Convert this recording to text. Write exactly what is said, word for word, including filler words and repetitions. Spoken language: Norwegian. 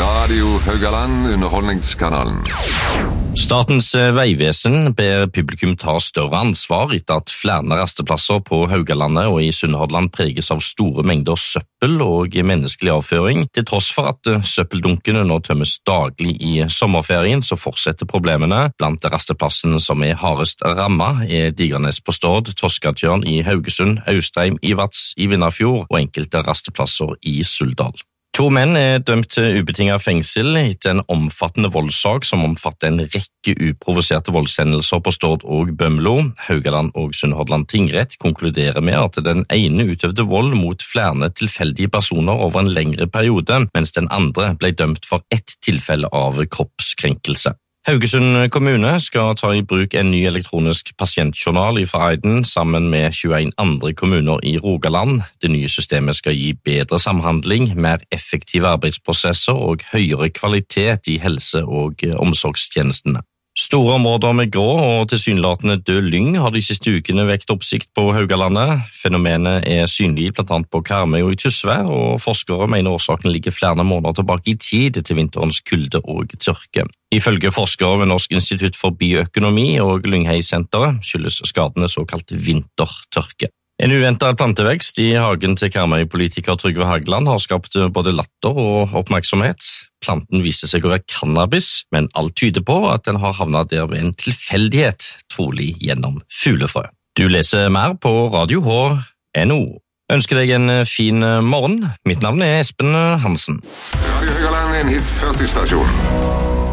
Radio Haugaland, underholdningskanalen. Statens vegvesen ber publikum ta større ansvar etter at flere rasteplasser på Haugalandet og i Sunnhordland preges av store mengder søppel og menneskelig avføring. Til tross for at søppeldunkene nå tømmes daglig i sommerferien, så fortsetter problemene. Blant rasteplassene som er hardest rammet er Digernes på Stord, Toskatjørn i Haugesund, Austrheim i Vats i Vindafjord og enkelte rasteplasser i Suldal. To menn er dømt til ubetinget fengsel etter en omfattende voldssak som omfatter en rekke uprovoserte voldshendelser på Stord og Bømlo. Haugaland og Sunnhordland tingrett konkluderer med at den ene utøvde vold mot flere tilfeldige personer over en lengre periode, mens den andre ble dømt for ett tilfelle av kroppskrenkelse. Haugesund kommune skal ta i bruk en ny elektronisk pasientjournal fra Eiden sammen med tjueen andre kommuner i Rogaland. Det nye systemet skal gi bedre samhandling, mer effektive arbeidsprosesser og høyere kvalitet i helse- og omsorgstjenestene. Store områder med grå og tilsynelatende død lyng har de siste ukene vekt oppsikt på Haugalandet. Fenomenet er synlig blant annet på Karmøy og i Tysvær, og forskere mener årsaken ligger flere måneder tilbake i tid til vinterens kulde og tørke. Ifølge forskere ved Norsk institutt for bioøkonomi og Lynghei-senteret skyldes skadene såkalt vintertørke. En uventet plantevekst i hagen til Karmøy-politiker Trygve Hagland har skapt både latter og oppmerksomhet. Planten viser seg å være cannabis, men alt tyder på at den har havnet der ved en tilfeldighet, trolig gjennom fuglefrø. Du leser mer på radio h punktum no. Ønsker deg en fin morgen. Mitt navn er Espen Hansen. Radio Haugaland er en hit førti-stasjon.